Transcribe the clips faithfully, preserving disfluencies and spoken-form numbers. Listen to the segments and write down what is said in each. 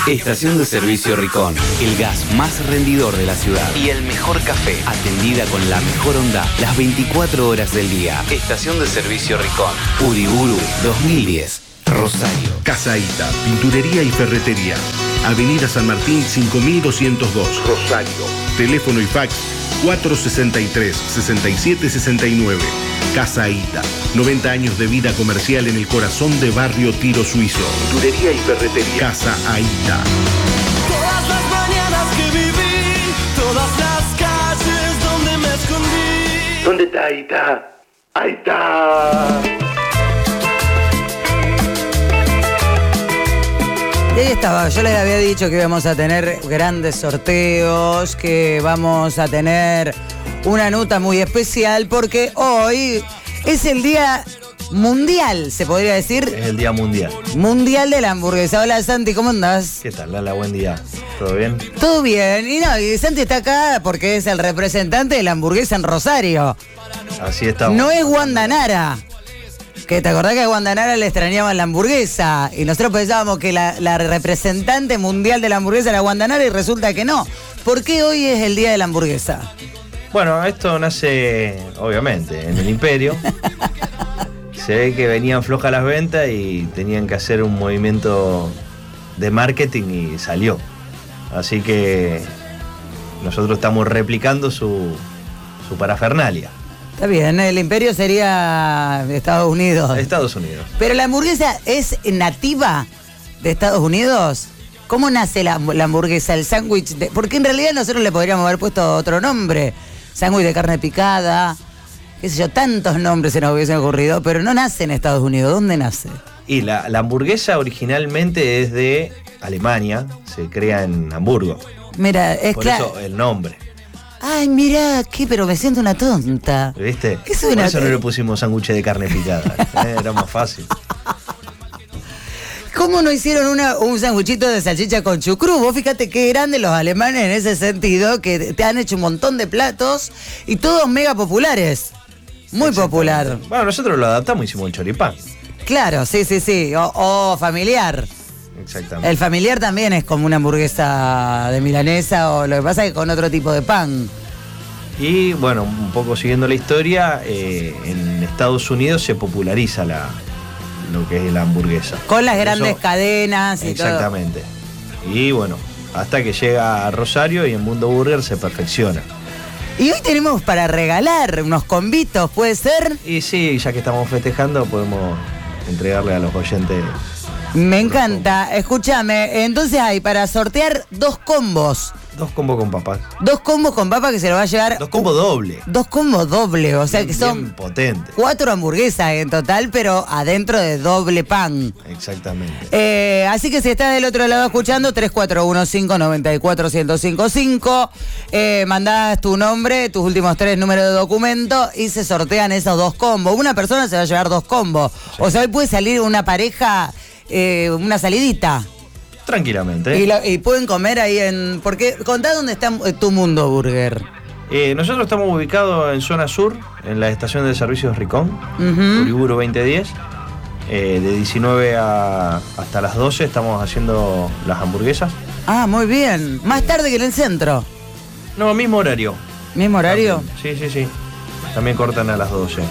Estación de servicio Ricón, el gas más rendidor de la ciudad y el mejor café, atendida con la mejor onda las veinticuatro horas del día. Estación de servicio Ricón, Uriburu dos mil diez, Rosario. Casa Ita, pinturería y ferretería. Avenida San Martín cinco mil doscientos dos, Rosario. Teléfono y fax cuatro sesenta y tres, sesenta y siete sesenta y nueve. Casa Ita, noventa años de vida comercial en el corazón de Barrio Tiro Suizo. Pinturería y ferretería. Casa Aita. Todas las mañanas que viví, todas las calles donde me escondí. ¿Dónde está Aita? Aita. Y ahí estaba, yo les había dicho que íbamos a tener grandes sorteos, que vamos a tener una nota muy especial, porque hoy es el día mundial, se podría decir. Es el día mundial. Mundial de la hamburguesa. Hola Santi, ¿cómo andás? ¿Qué tal, Lala? Buen día. ¿Todo bien? Todo bien. Y no, y Santi está acá porque es el representante de la hamburguesa en Rosario. Así estamos. No es Wanda Nara. Que te acordás que a Wanda Nara le extrañaban la hamburguesa y nosotros pensábamos que la, la representante mundial de la hamburguesa era Wanda Nara y resulta que no. ¿Por qué hoy es el día de la hamburguesa? Bueno, esto nace, obviamente, en el Imperio. Se ve que venían flojas las ventas y tenían que hacer un movimiento de marketing y salió. Así que nosotros estamos replicando su, su parafernalia. Está bien, el Imperio sería de Estados Unidos. Estados Unidos. Pero la hamburguesa es nativa de Estados Unidos. ¿Cómo nace la, la hamburguesa, el sándwich? De, porque en realidad nosotros le podríamos haber puesto otro nombre. Sándwich de carne picada, qué sé yo, tantos nombres se nos hubiesen ocurrido, pero no nace en Estados Unidos. ¿Dónde nace? Y la, la hamburguesa originalmente es de Alemania, se crea en Hamburgo. Mira, es Por claro. eso el nombre. Ay, mira, qué, pero me siento una tonta. ¿Viste? Es Por una eso no t- le pusimos sándwich de carne picada. eh, era más fácil. ¿Cómo no hicieron una, un sanguchito de salchicha con chucrú? Vos fíjate qué grandes los alemanes en ese sentido, que te han hecho un montón de platos y todos mega populares. Muy popular. Bueno, nosotros lo adaptamos y hicimos el choripán. Claro, sí, sí, sí. O, o familiar. Exactamente. El familiar también es como una hamburguesa de milanesa, o lo que pasa es que con otro tipo de pan. Y bueno, un poco siguiendo la historia, eh, en Estados Unidos se populariza la, lo que es la hamburguesa. Con las Por grandes eso, cadenas y exactamente. Y bueno, hasta que llega a Rosario y en Mundo Burger se perfecciona. todo. Y hoy tenemos para regalar unos convitos, ¿puede ser? Y sí, ya que estamos festejando, podemos entregarle a los oyentes. Me encanta. Escúchame, entonces hay para sortear dos combos. Dos combos con papas. Dos combos con papa que se lo va a llevar. Dos combos doble. Dos combos doble, o sea Bien, que son bien potentes. cuatro hamburguesas en total, pero adentro de doble pan. Exactamente. Eh, así que si estás del otro lado escuchando, tres cuatro uno cinco nueve cuatro uno cero cinco cinco, eh, mandás tu nombre, tus últimos tres números de documento y se sortean esos dos combos. Una persona se va a llevar dos combos. Sí. O sea, hoy puede salir una pareja, eh, una salidita. Tranquilamente. Y, la, y pueden comer ahí en... Porque contá dónde está Tu Mundo Burger. Eh, nosotros estamos ubicados en zona sur, en la estación de servicios Ricón, uh-huh. Uriburu veinte diez. Eh, de diecinueve a, hasta las doce estamos haciendo las hamburguesas. Ah, muy bien. Más tarde que en el centro. No, mismo horario. ¿Mismo horario? También. Sí, sí, sí. También cortan a las doce.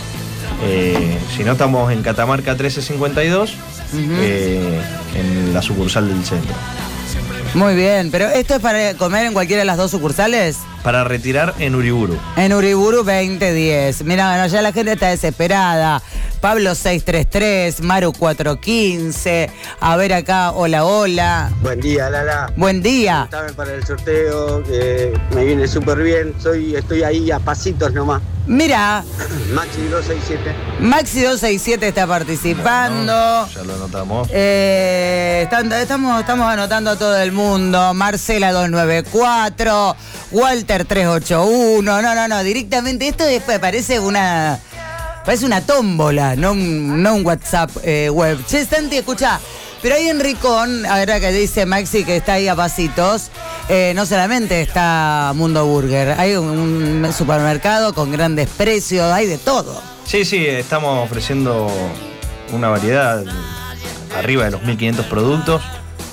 Eh, si no, estamos en Catamarca trece cincuenta y dos, uh-huh. eh, en la sucursal del centro. Muy bien, pero ¿esto es para comer en cualquiera de las dos sucursales? Para retirar en Uriburu. En Uriburu veinte diez. Mira, bueno, ya la gente está desesperada. Pablo seis tres tres, Maru cuatro quince. A ver acá, hola, hola. Buen día, Lala. Buen día. Estaba para el sorteo, que me viene súper bien. Soy, estoy ahí a pasitos nomás. Mira. Maxi dos seis siete. Maxi dos seis siete está participando. Bueno, ya lo anotamos. Eh, están, estamos, estamos anotando a todo el mundo. Marcela dos nueve cuatro. Walter tres ocho uno. No, no, no. Directamente esto es, parece una... Parece una tómbola, no un, no un WhatsApp eh, web. Che, Santi, escucha, pero ahí en Ricón, ahora que dice Maxi que está ahí a pasitos, eh, no solamente está Mundo Burger, hay un, un supermercado con grandes precios, hay de todo. Sí, sí, estamos ofreciendo una variedad arriba de los mil quinientos productos.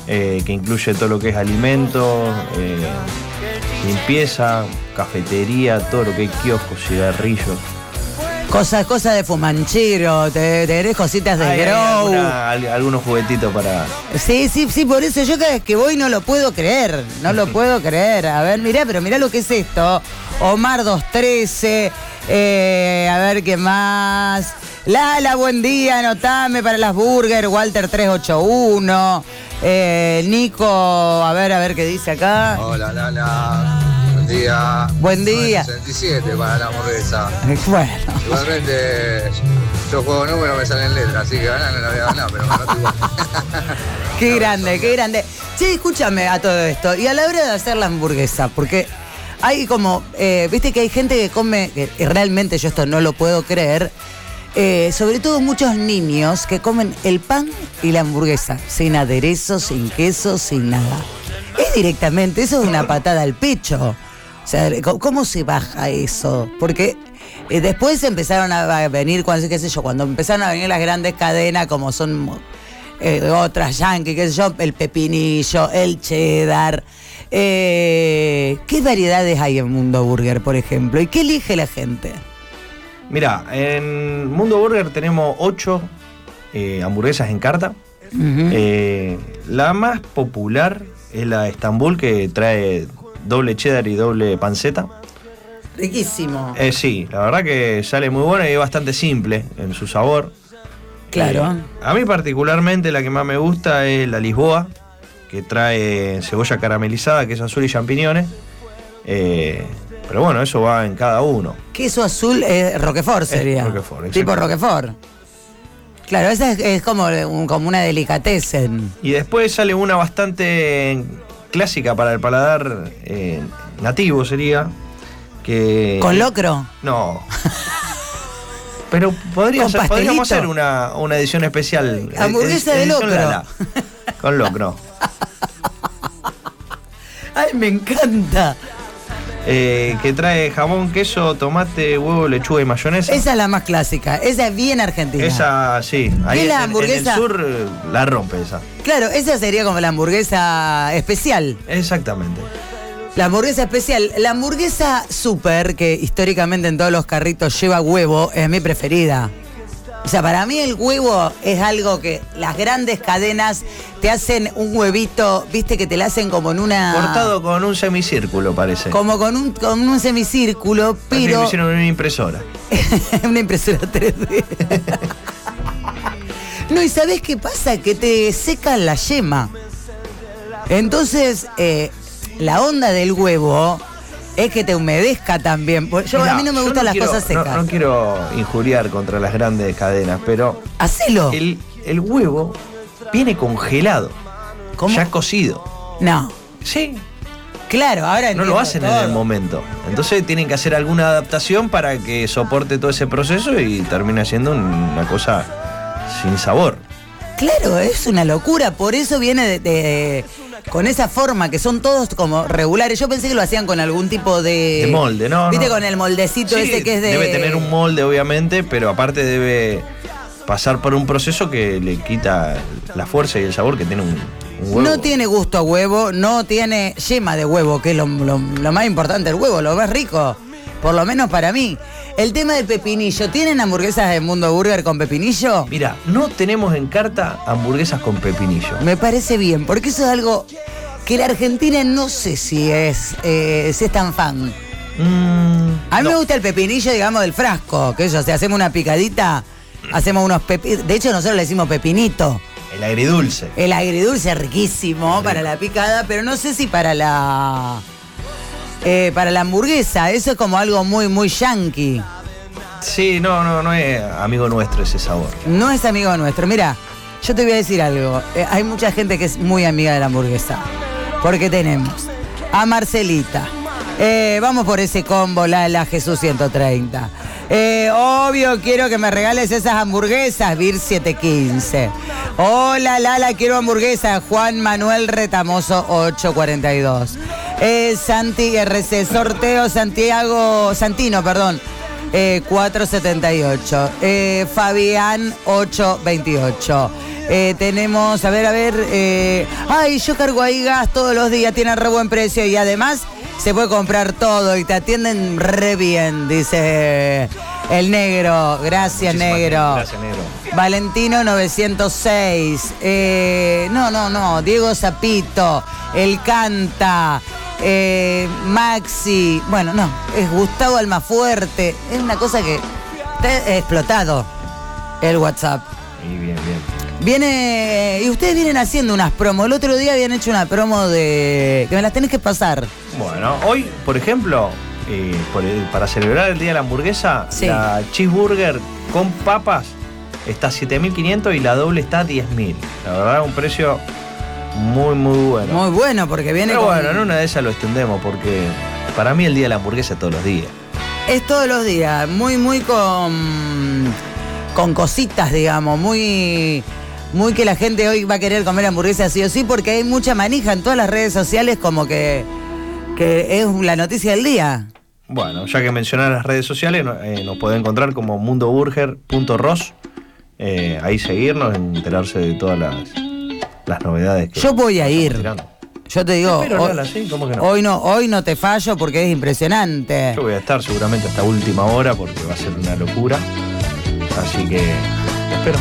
eh, que incluye todo lo que es alimentos, eh, limpieza, cafetería, todo lo que es kioscos, cigarrillos. Cosas, cosas de fumanchero, te, te tenés cositas de Hay, hay grow. alguna- al- algunos juguetitos para... Sí, sí, sí, por eso yo cada vez que voy no lo puedo creer, no lo puedo creer. A ver, mirá, pero mirá lo que es esto. Omar doscientos trece, eh, a ver qué más. Lala, buen día, anotame para las burgers, Walter trescientos ochenta y uno. Eh, Nico, a ver, a ver qué dice acá. Hola, Lala. Buen día. Buen día. sesenta y siete para la hamburguesa. Bueno, Igualmente, yo juego números, me salen letras, así que ganar no la voy a ganar, pero me anoto igual. qué grande, qué grande. Sí, escúchame a todo esto. Y a la hora de hacer la hamburguesa, porque hay como, eh, viste que hay gente que come, que realmente yo esto no lo puedo creer, eh, sobre todo muchos niños que comen el pan y la hamburguesa, sin aderezo, sin queso, sin nada. Es directamente, eso es una patada al pecho. O sea, ¿cómo se baja eso? Porque eh, después empezaron a venir, cuando, qué sé yo, cuando empezaron a venir las grandes cadenas, como son eh, otras Yankee, qué sé yo, el pepinillo, el cheddar. Eh, ¿Qué variedades hay en Mundo Burger, por ejemplo? ¿Y qué elige la gente? Mira, en Mundo Burger tenemos ocho eh, hamburguesas en carta. Uh-huh. Eh, la más popular es la Estambul, que trae doble cheddar y doble panceta. Riquísimo. Eh, sí, la verdad que sale muy buena y es bastante simple en su sabor. Claro. Eh, a mí particularmente la que más me gusta es la Lisboa, que trae cebolla caramelizada, queso azul y champiñones. Eh, pero bueno, eso va en cada uno. Queso azul, eh, Roquefort sería. Roquefort, tipo exacto. Roquefort. Claro, esa es, es como, un- como una delicatessen. Y después sale una bastante clásica para el paladar eh, nativo, sería. Que, ¿Con locro? No. Pero podría ¿Con ser- pastelito? podríamos hacer una, una edición especial. Hamburguesa Edi- de edición locro. Lala. Con locro. ¡Ay, me encanta! Eh, que trae jamón, queso, tomate, huevo, lechuga y mayonesa. Esa es la más clásica, esa es bien argentina. Esa, sí. Ahí ¿Qué en, la en hamburguesa? el sur eh, la rompe esa. Claro, esa sería como la hamburguesa especial. Exactamente. La hamburguesa especial. La hamburguesa super, que históricamente en todos los carritos lleva huevo, es mi preferida. O sea, para mí el huevo es algo que las grandes cadenas te hacen un huevito, viste que te la hacen como en una... Cortado con un semicírculo, parece. Como con un, con un semicírculo, Parece que pero... lo hicieron en una impresora. una impresora tres D. No, ¿y sabés qué pasa? Que te secan la yema. Entonces, eh, la onda del huevo es que te humedezca también. Pues yo, Mirá, a mí no me yo gustan las quiero- cosas secas. No, no quiero injuriar contra las grandes cadenas, pero Hacelo. el, el huevo viene congelado. ¿Cómo? Ya cocido. No. Sí. Claro, ahora No entiendo lo hacen en todo. el momento. Entonces tienen que hacer alguna adaptación para que soporte todo ese proceso y termine siendo una cosa sin sabor. Claro, es una locura. Por eso viene de, de- con esa forma, que son todos como regulares. Yo pensé que lo hacían con algún tipo de... De molde, no, Viste, no. con el moldecito Sí, ese que es de... debe tener un molde, obviamente, pero aparte debe pasar por un proceso que le quita la fuerza y el sabor que tiene un, un huevo. No tiene gusto a huevo, no tiene yema de huevo, que es lo, lo- lo más importante del huevo, lo más rico, por lo menos para mí. El tema del pepinillo, ¿tienen hamburguesas de Mundo Burger con pepinillo? Mira, no tenemos en carta hamburguesas con pepinillo. Me parece bien, porque eso es algo que la Argentina no sé si es, eh, si es tan fan. Mm, A mí no. me gusta el pepinillo, digamos, del frasco, que eso, si hacemos una picadita, hacemos unos pepinitos. De hecho, nosotros le decimos pepinito. El agridulce. El agridulce es riquísimo para la picada, pero no sé si para la eh, para la hamburguesa. Eso es como algo muy, muy yankee. Sí, no, no, no es amigo nuestro ese sabor. No es amigo nuestro. Mira, yo te voy a decir algo. Eh, hay mucha gente que es muy amiga de la hamburguesa. Porque tenemos a Marcelita. Eh, vamos por ese combo, la, la Jesús ciento treinta. Eh, obvio, quiero que me regales esas hamburguesas, Vir setecientos quince. Hola, Lala, quiero hamburguesa, Juan Manuel Retamoso ochocientos cuarenta y dos. Eh, Santi R C, sorteo Santiago, Santino, perdón. eh, cuatrocientos setenta y ocho. Eh, Fabián ochocientos veintiocho. Eh, tenemos, a ver, a ver. Eh, ay, yo cargo ahí gas todos los días, tiene re buen precio y además se puede comprar todo y te atienden re bien, dice el negro. Gracias, negro. Gracias, negro. Valentino novecientos seis. Eh, no, no, no. Diego Zapito. El Canta. Eh, Maxi. Bueno, no. Es Gustavo Almafuerte. Es una cosa que está explotado el WhatsApp. Y bien, bien. Viene. Y ustedes vienen haciendo unas promos. El otro día habían hecho una promo de. Que me las tenés que pasar. Bueno, hoy, por ejemplo, eh, por el- para celebrar el Día de la Hamburguesa, Sí. la cheeseburger con papas está a siete mil quinientos y la doble está a diez mil. La verdad, un precio muy, muy bueno. Muy bueno, porque viene Pero con. bueno, en una de esas lo extendemos porque para mí el Día de la Hamburguesa es todos los días. Es todos los días. Muy, muy con. Con cositas, digamos. Muy. Muy que la gente hoy va a querer comer hamburguesa sí o sí, porque hay mucha manija en todas las redes sociales, como que. Que es la noticia del día. Bueno, ya que mencionar las redes sociales, no- eh, nos puede encontrar como mundoburger punto ros. Eh, ahí seguirnos, enterarse de todas las, las novedades que Yo voy a estamos ir. tirando. Yo te digo. Pero hoy, Lola, ¿sí? ¿Cómo que no? hoy no, hoy no te fallo porque es impresionante. Yo voy a estar seguramente hasta última hora porque va a ser una locura. Así que te espero.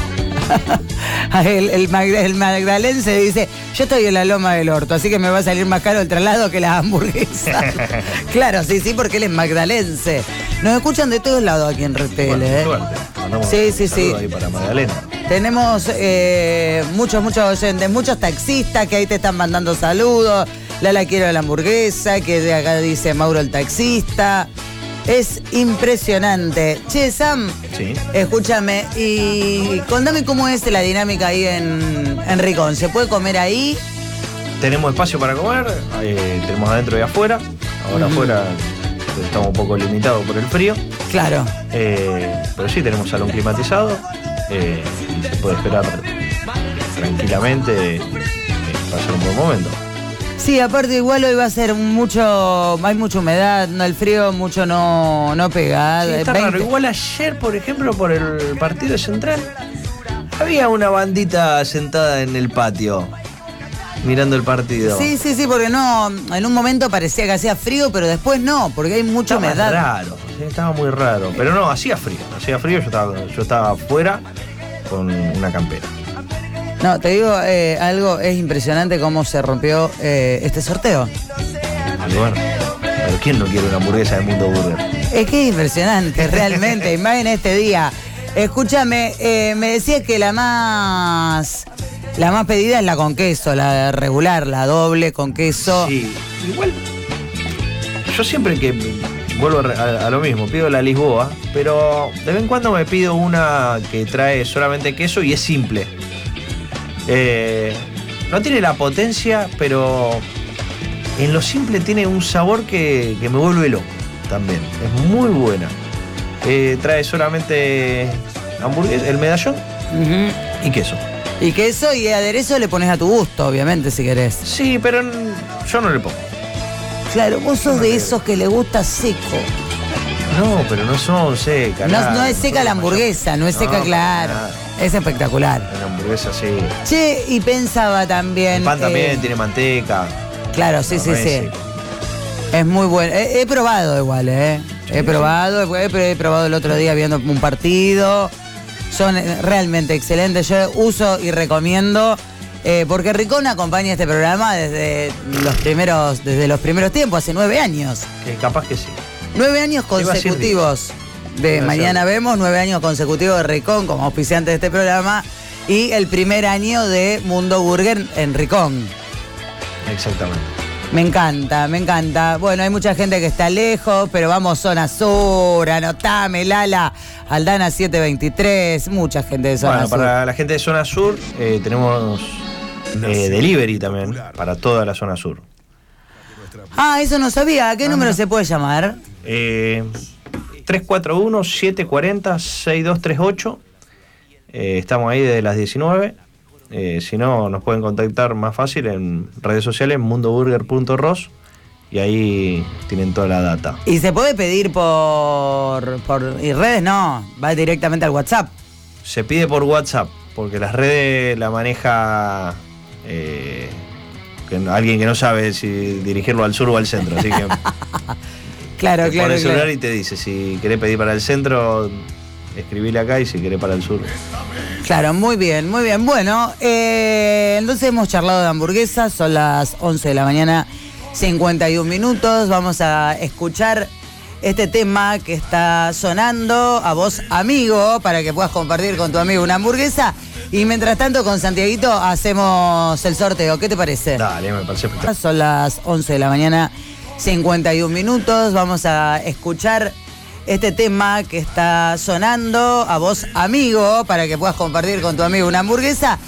El, el, Magda- el magdalense dice, yo estoy en la loma del orto, así que me va a salir más caro el traslado que las hamburguesas. Claro, sí, sí, porque él es magdalense. Nos escuchan de todos lados aquí en Repele, Bueno, ¿eh? suerte. Mandamos Sí, un sí, saludo sí. ahí para Magdalena. Tenemos eh, muchos, muchos oyentes, muchos taxistas que ahí te están mandando saludos. Lala, quiero la hamburguesa, que de acá dice Mauro el taxista. Es impresionante. Che, Sam, Sí. escúchame, y contame cómo es la dinámica ahí en, en Ricón. ¿Se puede comer ahí? Tenemos espacio para comer, eh, tenemos adentro y afuera. Ahora Ujú. afuera estamos un poco limitados por el frío. Claro. Eh, pero sí, tenemos salón climatizado eh, y se puede esperar tranquilamente eh, pasar un buen momento. Sí, aparte igual hoy va a ser mucho, hay mucha humedad, no el frío mucho no, no pega. Sí, está veinte. raro. Igual ayer, por ejemplo, por el partido central, había una bandita sentada en el patio mirando el partido. Sí, sí, sí, porque no, en un momento parecía que hacía frío, pero después no, porque hay mucha Estaba humedad. raro, sí, estaba muy raro. Pero no, hacía frío. Hacía frío, yo estaba, yo estaba afuera con una campera. No, te digo eh, algo, es impresionante cómo se rompió eh, este sorteo. Y bueno, pero ¿quién no quiere una hamburguesa de Mundo Burger? Es que es impresionante, realmente, y más en este día. Escúchame, eh, me decías que la más la más pedida es la con queso, la regular, la doble con queso. Sí, igual. Yo siempre que vuelvo a, a- a lo mismo, pido la Lisboa, pero de vez en cuando me pido una que trae solamente queso y es simple. Eh, no tiene la potencia, pero en lo simple tiene un sabor que, que me vuelve loco también. Es muy buena. Eh, trae solamente hamburguesa, el medallón Ujú. y queso. Y queso y aderezo le pones a tu gusto, obviamente, si querés. Sí, pero n- yo no le pongo. Claro, vos sos de esos que le gusta seco. No, pero no son secas. No, nada, no es seca son la hamburguesa, no es seca, No, claro. nada. Es espectacular. La hamburguesa sí. Che, y pensaba también. El pan también eh, tiene manteca. Claro, sí, No, sí, no sí. es seco. Es muy bueno. He, he probado igual, ¿eh? Sí, he sí. probado, he, he probado el otro día viendo un partido. Son eh, realmente excelentes. Yo uso y recomiendo. eh, porque Ricón acompaña este programa desde los primeros, desde los primeros tiempos, hace nueve años. Que capaz que sí. Nueve años Iba a decir consecutivos de Iba a Mañana decir. Vemos, nueve años consecutivos de Ricón como auspiciante de este programa. Y el primer año de Mundo Burger en Ricón. Exactamente. Me encanta, me encanta. Bueno, hay mucha gente que está lejos, pero vamos zona sur, anotame, Lala, Aldana setecientos veintitrés, mucha gente de zona Bueno, sur. para la gente de zona sur eh, tenemos eh, delivery también para toda la zona sur. Ah, eso no sabía. ¿A qué número se puede llamar? Eh, tres cuatro uno, siete cuatro cero, seis dos tres ocho. Eh, estamos ahí desde las diecinueve. Eh, si no, nos pueden contactar más fácil en redes sociales, mundoburger punto ros. y ahí tienen toda la data. ¿Y se puede pedir por, por y redes? No, va directamente al WhatsApp. Se pide por WhatsApp, porque las redes la maneja eh, que, alguien que no sabe si dirigirlo al sur o al centro, así que claro, te claro, pone el celular claro. y te dice, si querés pedir para el centro, escribile acá, y si querés para el sur. Claro, muy bien, muy bien. Bueno, eh, entonces hemos charlado de hamburguesas, son las once de la mañana, cincuenta y un minutos. Vamos a escuchar este tema que está sonando a vos, amigo, para que puedas compartir con tu amigo una hamburguesa. Y mientras tanto, con Santiaguito hacemos el sorteo. ¿Qué te parece? Dale, me parece espectacular. Son las once de la mañana, cincuenta y un minutos. Vamos a escuchar este tema que está sonando a vos, amigo, para que puedas compartir con tu amigo una hamburguesa.